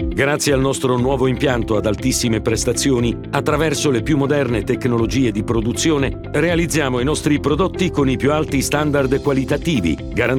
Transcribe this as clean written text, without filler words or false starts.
Grazie al nostro nuovo impianto ad altissime prestazioni, attraverso le più moderne tecnologie di produzione, realizziamo i nostri prodotti con i più alti standard qualitativi, garantiti